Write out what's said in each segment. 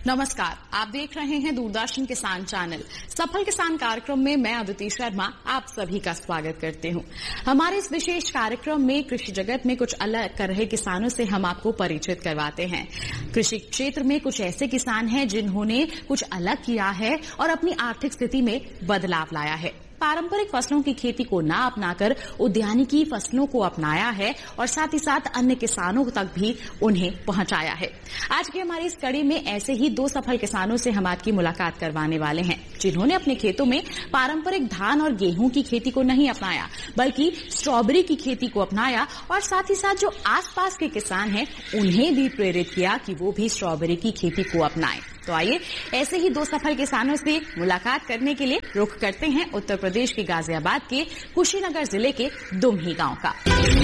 नमस्कार, आप देख रहे हैं दूरदर्शन किसान चैनल। सफल किसान कार्यक्रम में मैं अदिति शर्मा आप सभी का स्वागत करती हूं। हमारे इस विशेष कार्यक्रम में कृषि जगत में कुछ अलग कर रहे किसानों से हम आपको परिचित करवाते हैं। कृषि क्षेत्र में कुछ ऐसे किसान हैं जिन्होंने कुछ अलग किया है और अपनी आर्थिक स्थिति में बदलाव लाया है। पारंपरिक फसलों की खेती को ना अपनाकर उद्यानिकी फसलों को अपनाया है और साथ ही साथ अन्य किसानों तक भी उन्हें पहुंचाया है। आज की हमारी इस कड़ी में ऐसे ही दो सफल किसानों से हम आपकी मुलाकात करवाने वाले हैं, जिन्होंने अपने खेतों में पारंपरिक धान और गेहूं की खेती को नहीं अपनाया बल्कि स्ट्रॉबेरी की खेती को अपनाया और साथ ही साथ जो आसपास के किसान हैं उन्हें भी प्रेरित किया कि वो भी स्ट्रॉबेरी की खेती को अपनाएं। तो आइए ऐसे ही दो सफल किसानों से मुलाकात करने के लिए रुख करते हैं उत्तर प्रदेश के गाजियाबाद के कुशीनगर जिले के दुमही गांव का।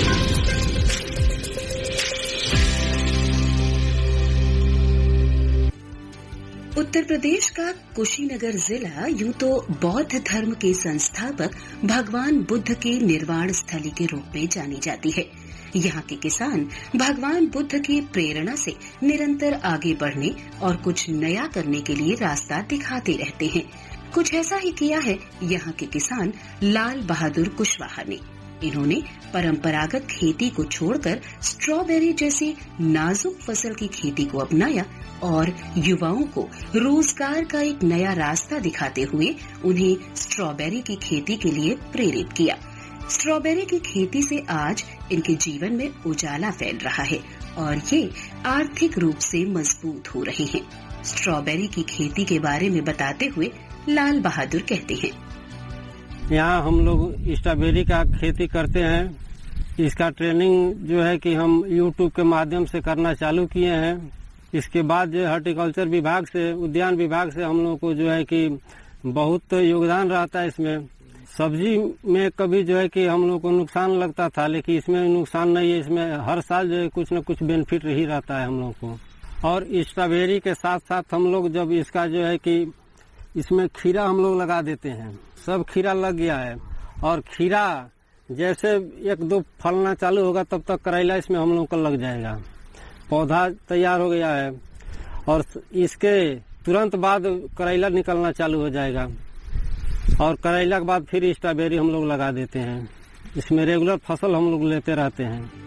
उत्तर प्रदेश का कुशीनगर जिला यूं तो बौद्ध धर्म के संस्थापक भगवान बुद्ध के निर्वाण स्थली के रूप में जानी जाती है। यहाँ के किसान भगवान बुद्ध की प्रेरणा से निरंतर आगे बढ़ने और कुछ नया करने के लिए रास्ता दिखाते रहते हैं। कुछ ऐसा ही किया है यहाँ के किसान लाल बहादुर कुशवाहा ने। इन्होंने परंपरागत खेती को छोड़कर स्ट्रॉबेरी जैसी नाजुक फसल की खेती को अपनाया और युवाओं को रोजगार का एक नया रास्ता दिखाते हुए उन्हें स्ट्रॉबेरी की खेती के लिए प्रेरित किया। स्ट्रॉबेरी की खेती से आज इनके जीवन में उजाला फैल रहा है और ये आर्थिक रूप से मजबूत हो रहे हैं। स्ट्रॉबेरी की खेती के बारे में बताते हुए लाल बहादुर कहते हैं, यहाँ हम लोग स्ट्रॉबेरी का खेती करते हैं। इसका ट्रेनिंग जो है कि हम YouTube के माध्यम से करना चालू किए हैं। इसके बाद जो हॉर्टिकल्चर विभाग से, उद्यान विभाग से हम लोग को जो है कि बहुत योगदान रहता है। इसमें सब्जी में कभी जो है कि हम लोग को नुकसान लगता था, लेकिन इसमें नुकसान नहीं है। इसमें हर साल जो है कुछ न कुछ बेनिफिट ही रहता है हम लोग को। और स्ट्रॉबेरी के साथ साथ हम लोग जब इसका जो है कि इसमें खीरा हम लोग लगा देते हैं। सब खीरा लग गया है और खीरा जैसे एक दो फलना चालू होगा तब तक करेला इसमें हम लोग का लग जाएगा। पौधा तैयार हो गया है और इसके तुरंत बाद करेला निकलना चालू हो जाएगा और करेला के बाद फिर स्ट्रॉबेरी हम लोग लगा देते हैं। इसमें रेगुलर फसल हम लोग लेते रहते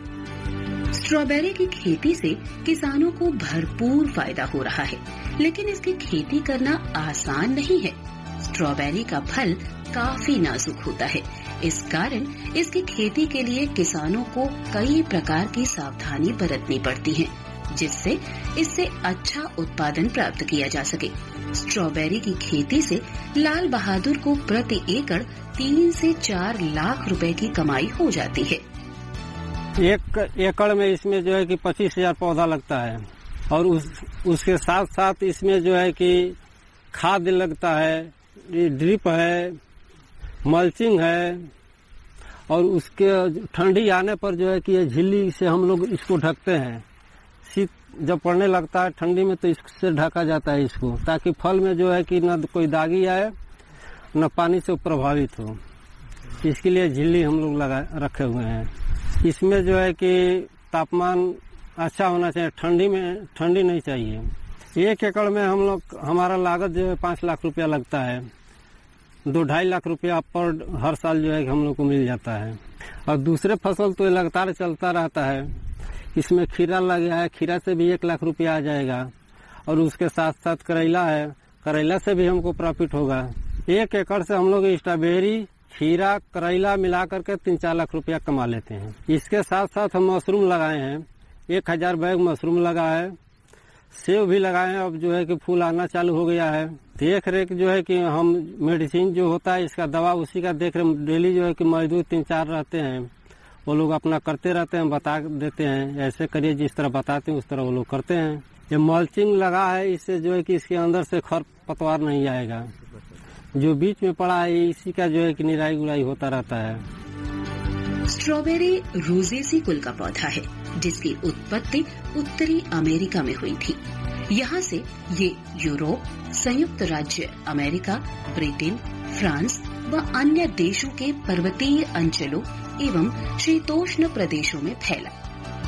हैं। स्ट्रॉबेरी की खेती से किसानों को भरपूर फायदा हो रहा है, लेकिन इसकी खेती करना आसान नहीं है। स्ट्रॉबेरी का फल काफी नाजुक होता है, इस कारण इसकी खेती के लिए किसानों को कई प्रकार की सावधानी बरतनी पड़ती है, जिससे इससे अच्छा उत्पादन प्राप्त किया जा सके। स्ट्रॉबेरी की खेती से लाल बहादुर को प्रति एकड़ 3 से 4 लाख रुपए की कमाई हो जाती है। एक एकड़ में इसमें जो है कि 25,000 पौधा लगता है और उसके साथ साथ इसमें जो है कि खाद लगता है, ड्रिप है, मल्चिंग है और उसके ठंडी आने पर जो है कि ये झिल्ली से हम लोग इसको ढकते हैं। शीत जब पड़ने लगता है ठंडी में तो इससे ढका जाता है इसको, ताकि फल में जो है कि न कोई दागी आए न पानी से प्रभावित हो। इसके लिए झिल्ली हम लोग लगा रखे हुए हैं। इसमें जो है कि तापमान अच्छा होना चाहिए, ठंडी नहीं चाहिए। 1 एकड़ में हम लोग हमारा लागत जो है 5 लाख रुपया लगता है। 2-2.5 लाख रुपया पर हर साल जो है हम लोग को मिल जाता है। और दूसरे फसल तो लगातार चलता रहता है। इसमें खीरा लग गया है, खीरा से भी 1 लाख रुपया आ जाएगा और उसके साथ साथ करेला है, करेला से भी हमको प्रॉफिट होगा। 1 एकड़ से हम लोग स्ट्रॉबेरी, खीरा, करेला मिला करके 3-4 लाख रुपया कमा लेते हैं। इसके साथ साथ हम मशरूम लगाए हैं, 1000 बैग मशरूम लगा है, सेब भी लगाए हैं। अब जो है कि फूल आना चालू हो गया है। देख रेख जो है कि हम मेडिसिन जो होता है इसका दवा उसी का देख रेख डेली जो है कि मजदूर 3-4 रहते हैं, वो लोग अपना करते रहते हैं, बता देते हैं ऐसे करिए, जिस तरह बताते हैं उस तरह वो लोग करते हैं। ये मल्चिंग लगा है, इससे जो है कि इसके अंदर से खरपतवार नहीं आएगा। जो बीच में पड़ा है इसी का जो है कि निराई गुड़ाई होता रहता है। स्ट्रॉबेरी रोजेसी कुल का पौधा है, जिसकी उत्पत्ति उत्तरी अमेरिका में हुई थी। यहाँ से ये यूरोप, संयुक्त राज्य अमेरिका, ब्रिटेन, फ्रांस व अन्य देशों के पर्वतीय अंचलों एवं शीतोष्ण प्रदेशों में फैला।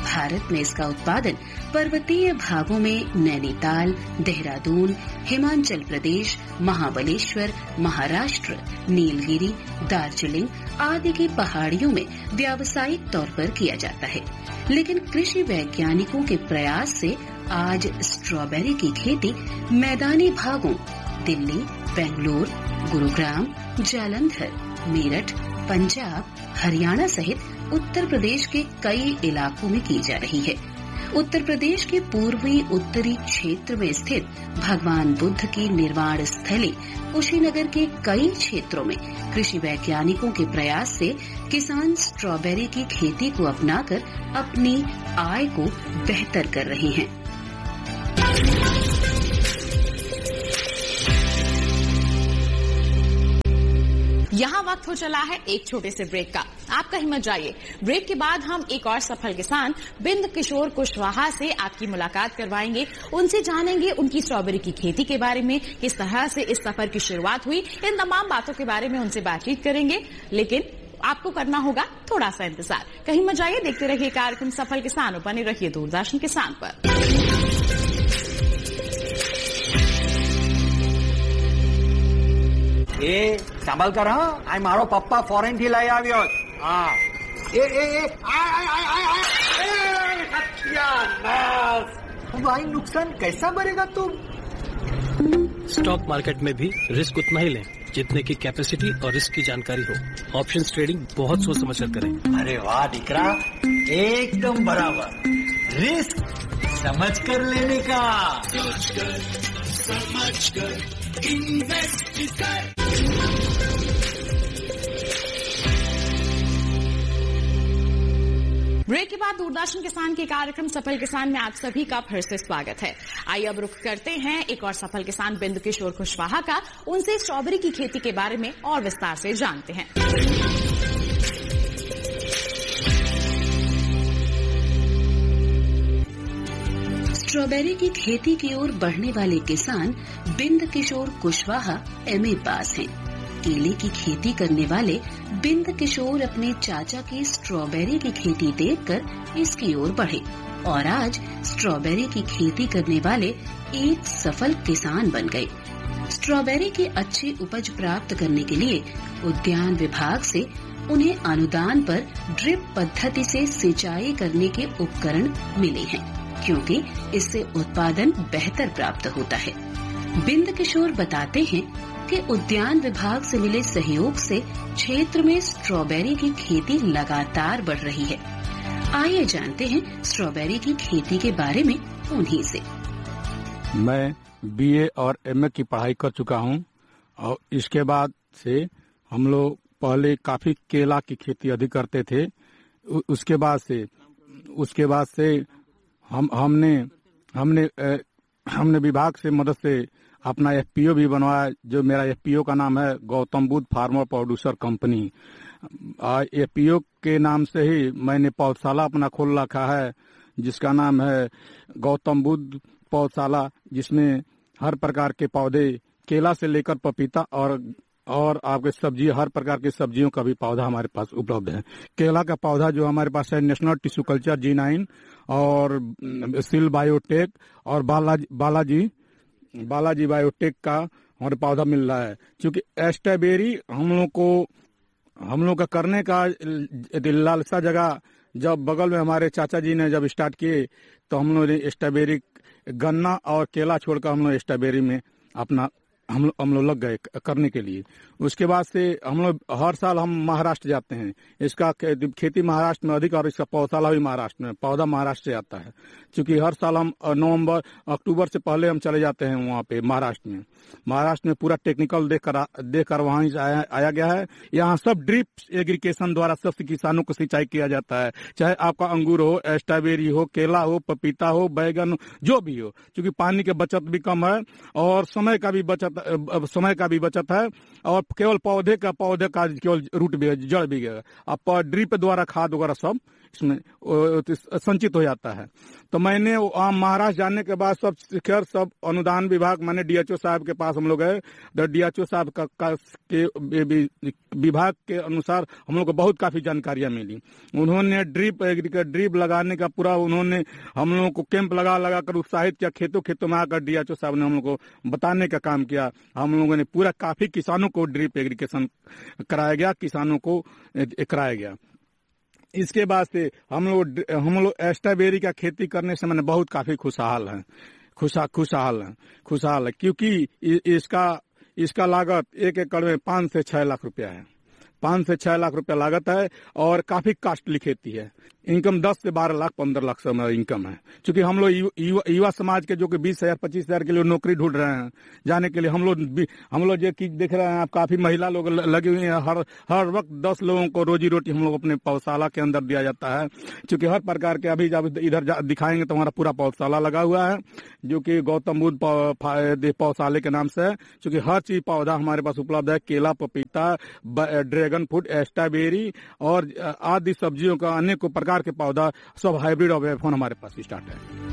भारत में इसका उत्पादन पर्वतीय भागों में नैनीताल, देहरादून, हिमाचल प्रदेश, महाबलेश्वर, महाराष्ट्र, नीलगिरी, दार्जिलिंग आदि की पहाड़ियों में व्यावसायिक तौर पर किया जाता है। लेकिन कृषि वैज्ञानिकों के प्रयास से आज स्ट्रॉबेरी की खेती मैदानी भागों दिल्ली, बेंगलुरु, गुरुग्राम, जालंधर, मेरठ, पंजाब, हरियाणा सहित उत्तर प्रदेश के कई इलाकों में की जा रही है। उत्तर प्रदेश के पूर्वी उत्तरी क्षेत्र में स्थित भगवान बुद्ध की निर्वाण स्थली कुशीनगर के कई क्षेत्रों में कृषि वैज्ञानिकों के प्रयास से किसान स्ट्रॉबेरी की खेती को अपनाकर अपनी आय को बेहतर कर रहे हैं। यहाँ वक्त हो चला है एक छोटे से ब्रेक का। आप कहीं मत जाइए। ब्रेक के बाद हम एक और सफल किसान बिंद किशोर कुशवाहा से आपकी मुलाकात करवाएंगे। उनसे जानेंगे उनकी स्ट्रॉबेरी की खेती के बारे में, किस तरह से इस सफर की शुरुआत हुई। इन तमाम बातों के बारे में उनसे बातचीत करेंगे, लेकिन आपको करना होगा थोड़ा सा इंतजार। कहीं मत जाइए, देखते रहिए कार्यक्रम सफल किसान, बने रहिए दूरदर्शन किसान पर। એ સાંભળ કર હા, આ મારો પપ્પા ફોરેન થી લઈ આવ્યો. હા भाई नुकसान कैसा भरेगा तुम? स्टॉक मार्केट में भी रिस्क उतना ही लें जितने की कैपेसिटी और रिस्क की जानकारी हो। ऑप्शंस ट्रेडिंग बहुत सोच समझ कर करें। अरे वाह दीकरा, एकदम बराबर। रिस्क समझ कर लेने का। समझ कर इन्वेस्ट कर। ब्रेक के बाद दूरदर्शन किसान के कार्यक्रम सफल किसान में आप सभी का फिर से स्वागत है। आइए अब रुख करते हैं एक और सफल किसान बिंद किशोर कुशवाहा का। उनसे स्ट्रॉबेरी की खेती के बारे में और विस्तार से जानते हैं। स्ट्रॉबेरी की खेती की ओर बढ़ने वाले किसान बिंद किशोर कुशवाहा MA पास हैं। केले की खेती करने वाले बिंद किशोर अपने चाचा की स्ट्रॉबेरी की खेती देखकर इसकी ओर बढ़े और आज स्ट्रॉबेरी की खेती करने वाले एक सफल किसान बन गए। स्ट्रॉबेरी की अच्छी उपज प्राप्त करने के लिए उद्यान विभाग से उन्हें अनुदान पर ड्रिप पद्धति से सिंचाई करने के उपकरण मिले हैं, क्योंकि इससे उत्पादन बेहतर प्राप्त होता है। बिंद किशोर बताते हैं कि उद्यान विभाग से मिले सहयोग से क्षेत्र में स्ट्रॉबेरी की खेती लगातार बढ़ रही है। आइए जानते हैं स्ट्रॉबेरी की खेती के बारे में उन्हीं से। मैं BA और MA की पढ़ाई कर चुका हूं और इसके बाद से हम लोग पहले काफी केला की खेती अधिक करते थे। उसके बाद से हमने विभाग से मदद से अपना FPO भी बनवाया, जो मेरा FPO का नाम है Gautam Buddha farmer producer company. FPO के नाम से ही मैंने पौधशाला अपना खोल रखा है, जिसका नाम है गौतम बुद्ध पौधशाला, जिसमें हर प्रकार के पौधे, केला से लेकर पपीता और आपके सब्जी, हर प्रकार की सब्जियों का भी पौधा हमारे पास उपलब्ध है। केला का पौधा जो हमारे पास है नेशनल टिश्यू कल्चर G9 और सिल बायोटेक और बालाजी बायोटेक का हमारे पौधा मिल रहा है। क्योंकि स्ट्रॉबेरी हम लोग का करने का लालसा जगा, जब बगल में हमारे चाचा जी ने जब स्टार्ट किए तो हम लोग ने स्ट्रॉबेरी, गन्ना और केला छोड़कर हम लोग स्ट्रॉबेरी में अपना हम लोग लग गए करने के लिए। उसके बाद से हम लोग हर साल हम महाराष्ट्र जाते हैं। इसका खेती महाराष्ट्र में अधिक और इसका पौधशाला भी महाराष्ट्र में, पौधा महाराष्ट्र से आता है। क्योंकि हर साल हम अक्टूबर से पहले हम चले जाते हैं वहाँ पे महाराष्ट्र में पूरा टेक्निकल देखकर वहाँ आया गया है। यहाँ सब ड्रिप एग्रीकेशन द्वारा सब किसानों को सिंचाई किया जाता है, चाहे आपका अंगूर हो, स्ट्रॉबेरी हो, केला हो, पपीता हो, बैगन, जो भी हो। क्योंकि पानी की बचत भी कम है और समय का भी बचत है और केवल पौधे का केवल रूट भी, जड़ भी है। आप ड्रिप द्वारा खाद वगैरह सब इसमें संचित हो जाता है। तो मैंने महाराष्ट्र जाने के बाद सब अनुदान विभाग, मैंने डीएचओ साहब के पास हम लोग गए, तो डीएचओ साहब के विभाग के अनुसार हम लोग को बहुत काफी जानकारियां मिली। उन्होंने ड्रिप लगाने का पूरा उन्होंने हम लोगों को कैंप लगा कर उत्साहित किया। खेतों में आकर डीएचओ साहब ने हम लोग को बताने का काम किया। हम लोगों ने पूरा काफी किसानों को ड्रिप एग्रीकेशन कराया गया, किसानों को कराया गया। इसके बाद से हम लोग स्ट्रॉबेरी का खेती करने से मैंने बहुत काफी खुशहाल है, क्योंकि इसका लागत 1 एकड़ में 5 से 6 लाख रुपया है। 5 से 6 लाख रुपया लागत है और काफी कास्टली खेती है। इनकम 10 से 12 लाख 15 लाख से हमारा इनकम है। क्योंकि हम लोग युवा समाज के जो कि 20,000 25,000 के लिए नौकरी ढूंढ रहे हैं जाने के लिए, हम लोग जो देख रहे हैं आप, काफी महिला लोग लगी हुई हैं। हर वक्त 10 लोगों को रोजी रोटी हम लोग अपने पौधशाला के अंदर दिया जाता है। क्योंकि हर प्रकार के, अभी जब इधर दिखाएंगे तो हमारा पूरा पौधशाला लगा हुआ है जो कि गौतम बुद्ध पौधशाले के नाम से है। क्योंकि हर चीज पौधा हमारे पास उपलब्ध है। केला, पपीता, ड्रैगन फ्रूट, स्ट्रॉबेरी और आदि सब्जियों का अनेकों प्रकार के पौधा, सब हाइब्रिड और वेफोन हमारे पास स्टार्ट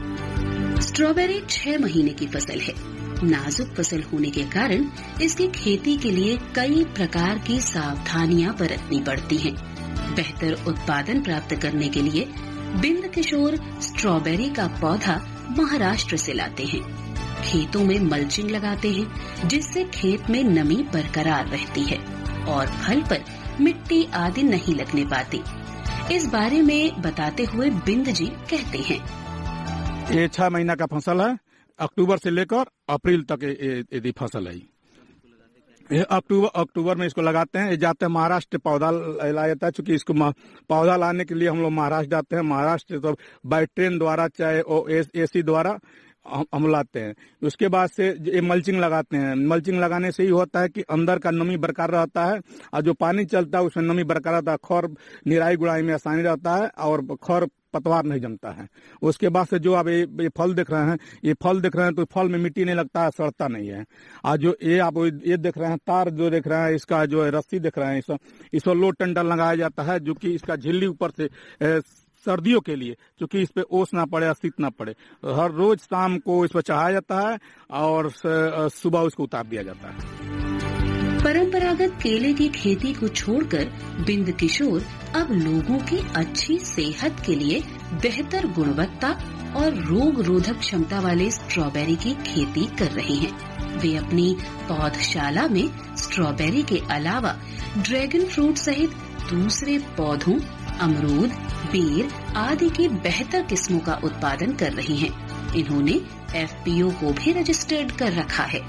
है। स्ट्रॉबेरी 6 महीने की फसल है। नाजुक फसल होने के कारण इसकी खेती के लिए कई प्रकार की सावधानियां बरतनी पड़ती हैं। बेहतर उत्पादन प्राप्त करने के लिए बिंद किशोर स्ट्रॉबेरी का पौधा महाराष्ट्र से लाते हैं। खेतों में मल्चिंग लगाते हैं जिससे खेत में नमी बरकरार रहती है और फल पर मिट्टी आदि नहीं लगने पाती। इस बारे में बताते हुए बिंद जी कहते हैं, ये 6 महीना का फसल है। अक्टूबर से लेकर अप्रैल तक ये फसल है। ये अक्टूबर में इसको लगाते हैं। ये जाते हैं महाराष्ट्र, पौधा लाया जाता है। चूंकि इसको पौधा लाने के लिए हम लोग महाराष्ट्र जाते हैं। महाराष्ट्र तो बाई ट्रेन द्वारा चाहे एसी द्वारा हम लाते हैं। उसके बाद से ये मल्चिंग लगाते हैं। मल्चिंग लगाने से ही होता है कि अंदर का नमी बरकरार रहता है और जो पानी चलता है उसमें नमी बरकरार रहता है। खौर निराई गुड़ाई में आसानी रहता है और खौर पतवार नहीं जमता है। उसके बाद से जो आप ये फल देख रहे हैं, तो फल में मिट्टी नहीं लगता है, सड़ता नहीं है। और जो आप ये देख रहे हैं, तार जो देख रहे हैं, इसका जो रस्सी देख रहे हैं, इसको लो टंडल लगाया जाता है जो कि इसका झिल्ली ऊपर से सर्दियों के लिए, क्योंकि इस पे ओस ना पड़े, शीत ना पड़े, हर रोज शाम को इस पर चढ़ाया जाता है और सुबह उसको उतार दिया जाता है। परंपरागत केले की खेती को छोड़कर बिंद किशोर अब लोगों की अच्छी सेहत के लिए बेहतर गुणवत्ता और रोग रोधक क्षमता वाले स्ट्रॉबेरी की खेती कर रहे हैं। वे अपनी पौधशाला में स्ट्रॉबेरी के अलावा ड्रैगन फ्रूट सहित दूसरे पौधों, अमरूद, बेर आदि की बेहतर किस्मों का उत्पादन कर रही हैं। इन्होंने एफपीओ को भी रजिस्टर्ड कर रखा है।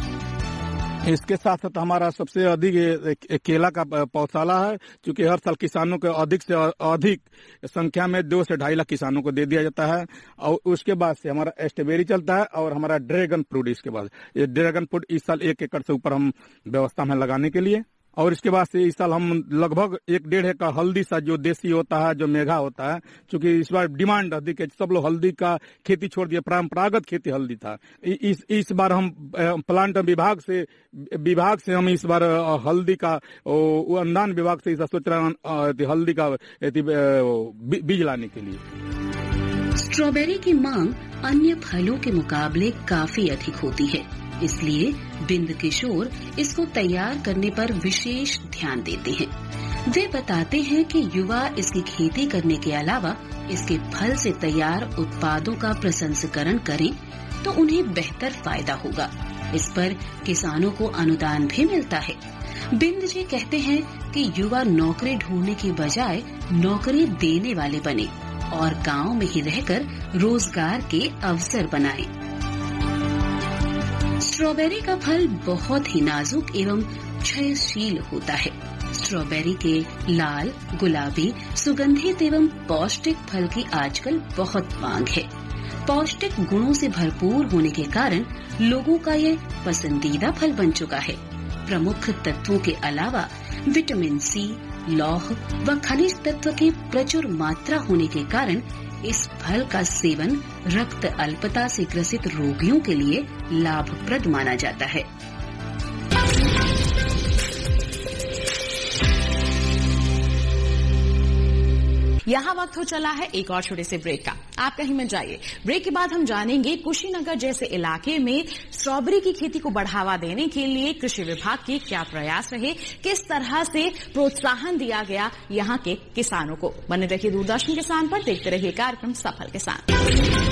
इसके साथ साथ हमारा सबसे अधिक केला का पौधशाला है, क्योंकि हर साल किसानों को अधिक से अधिक संख्या में 2 से 2.5 लाख किसानों को दे दिया जाता है। और उसके बाद से हमारा स्ट्रॉबेरी चलता है और हमारा ड्रैगन फ्रूट। इसके बाद ये ड्रैगन फ्रूट इस साल 1 एकड़ से ऊपर हम व्यवस्था में लगाने के लिए। और इसके बाद से इस साल हम लगभग 1-1.5 एकड़ हल्दी सा जो देसी होता है, जो मेघा होता है, क्योंकि इस बार डिमांड हल्दी के, सब लोग हल्दी का खेती छोड़ दिया, परंपरागत खेती हल्दी था। इस बार हम प्लांट विभाग से हम इस बार हल्दी का अनुदान विभाग से सोच रहे हैं हल्दी का बीज लाने के लिए। स्ट्रॉबेरी की मांग अन्य फलों के मुकाबले काफी अधिक होती है, इसलिए बिंद किशोर इसको तैयार करने पर विशेष ध्यान देते हैं। वे बताते हैं कि युवा इसकी खेती करने के अलावा इसके फल से तैयार उत्पादों का प्रसंस्करण करें तो उन्हें बेहतर फायदा होगा। इस पर किसानों को अनुदान भी मिलता है। बिंद जी कहते हैं कि युवा नौकरी ढूंढने की बजाय नौकरी देने वाले बने और गांव में ही रहकर रोजगार के अवसर बनाएं। स्ट्रॉबेरी का फल बहुत ही नाजुक एवं क्षयशील होता है। स्ट्रॉबेरी के लाल, गुलाबी, सुगंधित एवं पौष्टिक फल की आजकल बहुत मांग है। पौष्टिक गुणों से भरपूर होने के कारण लोगों का ये पसंदीदा फल बन चुका है। प्रमुख तत्वों के अलावा विटामिन सी, लौह व खनिज तत्व की प्रचुर मात्रा होने के कारण इस फल का सेवन रक्त अल्पता से ग्रसित रोगियों के लिए लाभप्रद माना जाता है। यहाँ वक्त हो चला है एक और छोटे से ब्रेक का। आप कहीं मत जाइए। ब्रेक के बाद हम जानेंगे कुशीनगर जैसे इलाके में स्ट्रॉबेरी की खेती को बढ़ावा देने के लिए कृषि विभाग के क्या प्रयास रहे, किस तरह से प्रोत्साहन दिया गया यहाँ के किसानों को। बने रहिए दूरदर्शन किसान पर, देखते रहिए कार्यक्रम सफल किसान।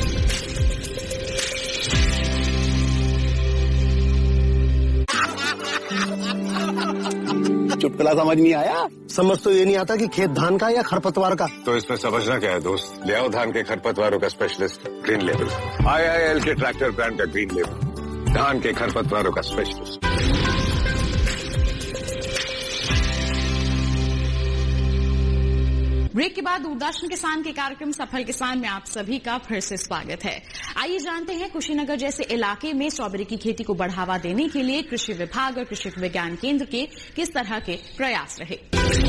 चुटकुला समझ नहीं आया? समझ तो ये नहीं आता कि खेत धान का या खरपतवार का। तो इसमें समझना क्या है दोस्त? ले आओ धान के खरपतवारों का स्पेशलिस्ट ग्रीन लेवल। IIL के ट्रैक्टर ब्रांड का ग्रीन लेवल, धान के खरपतवारों का स्पेशलिस्ट। ब्रेक के बाद दूरदर्शन किसान के कार्यक्रम सफल किसान में आप सभी का फिर से स्वागत है। आइए जानते हैं कुशीनगर जैसे इलाके में स्ट्रॉबेरी की खेती को बढ़ावा देने के लिए कृषि विभाग और कृषि विज्ञान केंद्र के किस तरह के प्रयास रहे।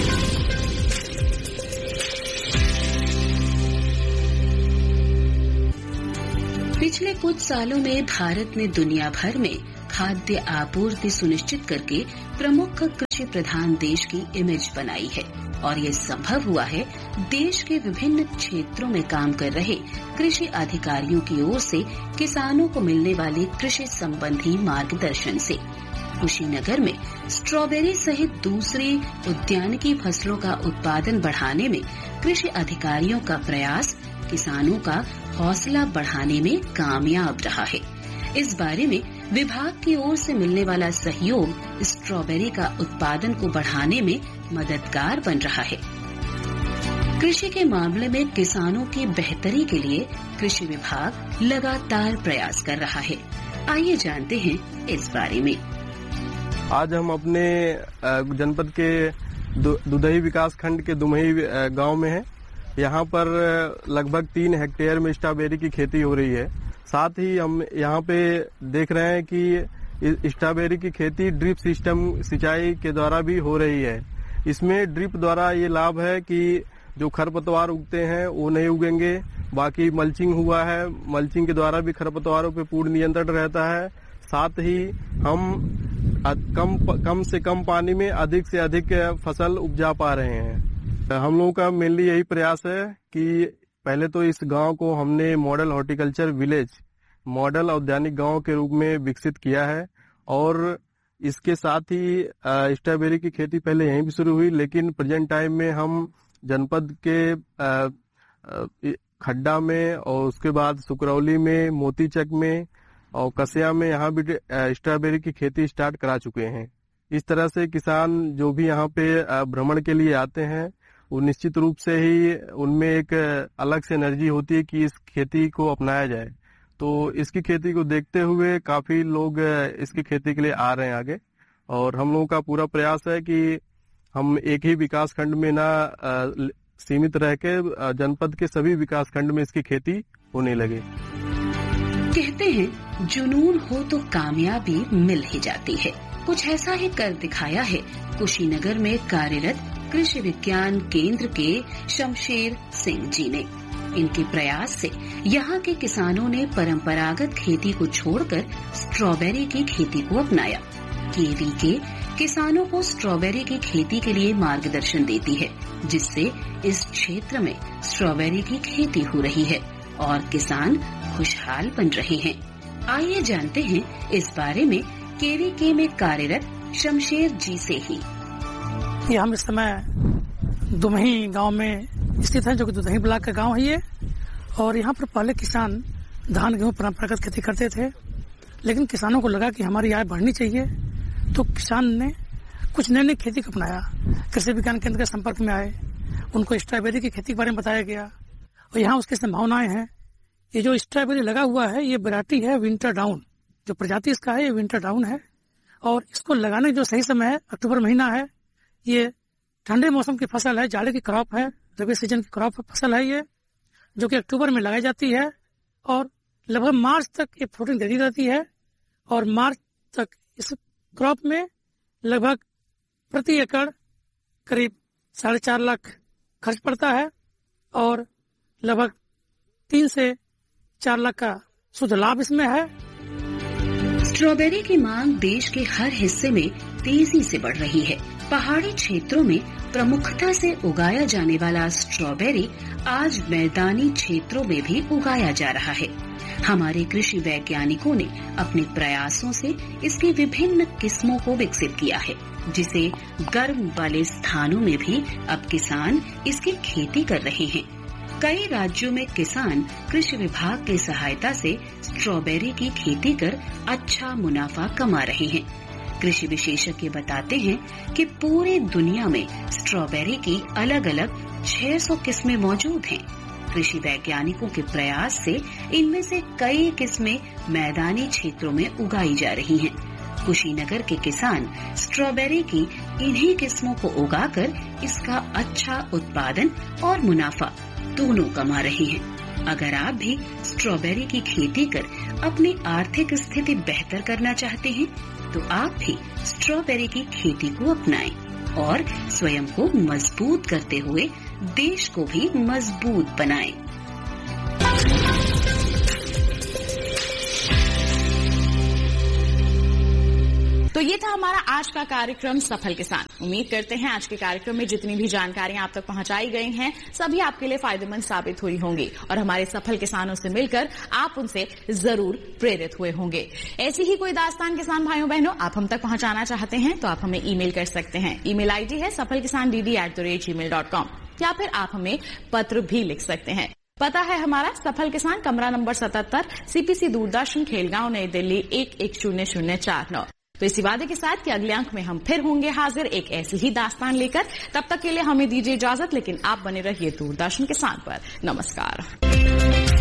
पिछले कुछ सालों में भारत ने दुनिया भर में खाद्य आपूर्ति सुनिश्चित करके प्रमुख कृषि प्रधान देश की इमेज बनाई है और ये संभव हुआ है देश के विभिन्न क्षेत्रों में काम कर रहे कृषि अधिकारियों की ओर से किसानों को मिलने वाले कृषि संबंधी मार्गदर्शन से। कुशीनगर में स्ट्रॉबेरी सहित दूसरी उद्यानिकी फसलों का उत्पादन बढ़ाने में कृषि अधिकारियों का प्रयास किसानों का हौसला बढ़ाने में कामयाब रहा है। इस बारे में विभाग की ओर से मिलने वाला सहयोग स्ट्रॉबेरी का उत्पादन को बढ़ाने में मददगार बन रहा है। कृषि के मामले में किसानों की बेहतरी के लिए कृषि विभाग लगातार प्रयास कर रहा है। आइए जानते हैं इस बारे में। आज हम अपने जनपद के दुधही विकास खंड के दुमही गांव में हैं। यहाँ पर लगभग 3 हेक्टेयर में स्ट्रॉबेरी की खेती हो रही है। साथ ही हम यहाँ पे देख रहे हैं कि स्ट्रॉबेरी की खेती ड्रिप सिस्टम सिंचाई के द्वारा भी हो रही है। इसमें ड्रिप द्वारा ये लाभ है कि जो खरपतवार उगते हैं वो नहीं उगेंगे। बाकी मल्चिंग हुआ है, मल्चिंग के द्वारा भी खरपतवारों पे पूर्ण नियंत्रण रहता है। साथ ही हम कम से कम पानी में अधिक से अधिक फसल उपजा पा रहे हैं। हम लोगों का मेनली यही प्रयास है कि पहले तो इस गांव को हमने मॉडल हॉर्टिकल्चर विलेज, मॉडल औद्यानिक गांव के रूप में विकसित किया है और इसके साथ ही स्ट्रॉबेरी की खेती पहले यहीं भी शुरू हुई, लेकिन प्रेजेंट टाइम में हम जनपद के खड्डा में और उसके बाद सुकरौली में, मोतीचक में और कसिया में यहाँ भी स्ट्रॉबेरी की खेती स्टार्ट करा चुके हैं। इस तरह से किसान जो भी यहाँ पे भ्रमण के लिए आते हैं वो निश्चित रूप से ही उनमें एक अलग से एनर्जी होती है कि इस खेती को अपनाया जाए। तो इसकी खेती को देखते हुए काफी लोग इसकी खेती के लिए आ रहे हैं आगे और हम लोगों का पूरा प्रयास है कि हम एक ही विकास खंड में ना सीमित रह के जनपद के सभी विकास खंड में इसकी खेती होने लगे। कहते हैं जुनून हो तो कामयाबी मिल ही जाती है। कुछ ऐसा ही कर दिखाया है कुशीनगर में कार्यरत कृषि विज्ञान केंद्र के शमशेर सिंह जी ने। इनके प्रयास से यहाँ के किसानों ने परंपरागत खेती को छोड़कर स्ट्रॉबेरी की खेती को अपनाया। केवीके किसानों को स्ट्रॉबेरी की खेती के लिए मार्गदर्शन देती है, जिससे इस क्षेत्र में स्ट्रॉबेरी की खेती हो रही है और किसान खुशहाल बन रहे हैं। आइए जानते हैं इस बारे में केवीके में कार्यरत शमशेर जी से ही। ये हम इस समय दुमही गांव में स्थित है, जो कि दुधही ब्लॉक का गांव है ये। और यहाँ पर पहले किसान धान गेहूं परंपरागत खेती करते थे, लेकिन किसानों को लगा कि हमारी आय बढ़नी चाहिए, तो किसान ने कुछ नई नई खेती को अपनाया। कृषि विज्ञान केंद्र के संपर्क में आए, उनको स्ट्रॉबेरी की खेती के बारे में बताया गया और यहाँ उसकी संभावनाएं हैं। ये जो स्ट्रॉबेरी लगा हुआ है ये वैरायटी है विंटर डाउन, जो प्रजाति इसका है ये विंटर डाउन है और इसको लगाने जो सही समय है अक्टूबर महीना है। ये ठंडे मौसम की फसल है, जाड़े की क्रॉप है, रबी सीजन की क्रॉप फसल है ये, जो कि अक्टूबर में लगाई जाती है और लगभग मार्च तक ये फ्रूटिंग देती रहती है और मार्च तक इस क्रॉप में लगभग प्रति एकड़ करीब 4.5 लाख खर्च पड़ता है और लगभग 3 से 4 लाख का शुद्ध लाभ इसमें है। स्ट्रॉबेरी की मांग देश के हर हिस्से में तेजी से बढ़ रही है। पहाड़ी क्षेत्रों में प्रमुखता से उगाया जाने वाला स्ट्रॉबेरी आज मैदानी क्षेत्रों में भी उगाया जा रहा है। हमारे कृषि वैज्ञानिकों ने अपने प्रयासों से इसकी विभिन्न किस्मों को विकसित किया है, जिसे गर्म वाले स्थानों में भी अब किसान इसकी खेती कर रहे हैं। कई राज्यों में किसान कृषि विभाग की सहायता से स्ट्रॉबेरी की खेती कर अच्छा मुनाफा कमा रहे हैं। कृषि विशेषज्ञ बताते हैं कि पूरी दुनिया में स्ट्रॉबेरी की अलग अलग 600 किस्में मौजूद हैं। कृषि वैज्ञानिकों के प्रयास से इनमें से कई किस्में मैदानी क्षेत्रों में उगाई जा रही हैं। कुशीनगर के किसान स्ट्रॉबेरी की इन्हीं किस्मों को उगाकर इसका अच्छा उत्पादन और मुनाफा दोनों कमा रहे हैं। अगर आप भी स्ट्रॉबेरी की खेती कर अपनी आर्थिक स्थिति बेहतर करना चाहते हैं, तो आप भी स्ट्रॉबेरी की खेती को अपनाएं और स्वयं को मजबूत करते हुए देश को भी मजबूत बनाएं। तो ये था हमारा आज का कार्यक्रम सफल किसान। उम्मीद करते हैं आज के कार्यक्रम में जितनी भी जानकारियां आप तक पहुंचाई गई हैं, सभी आपके लिए फायदेमंद साबित हुई होंगी और हमारे सफल किसानों से मिलकर आप उनसे जरूर प्रेरित हुए होंगे। ऐसी ही कोई दास्तान किसान भाइयों बहनों आप हम तक पहुंचाना चाहते हैं तो आप हमें ईमेल कर सकते हैं। ईमेल आईडी है safalkisandd@gmail.com या फिर आप हमें पत्र भी लिख सकते हैं। पता है हमारा सफल किसान, कमरा नंबर 77, CPC दूरदर्शन, खेलगांव, नई दिल्ली 110049। तो इसी वादे के साथ कि अगले अंक में हम फिर होंगे हाजिर एक ऐसी ही दास्तान लेकर। तब तक के लिए हमें दीजिए इजाजत, लेकिन आप बने रहिए दूरदर्शन किसान पर। नमस्कार।